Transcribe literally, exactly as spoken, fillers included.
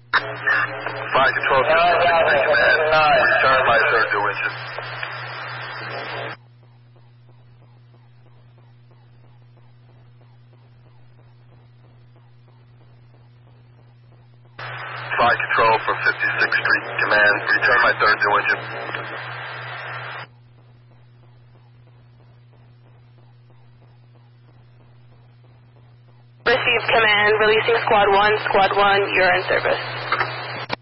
Fire Control fifty-six Command. Return my third due engine. Fire Control for fifty-sixth Street Command. Return my third due engine. Received command, releasing squad one, squad one, you're in service.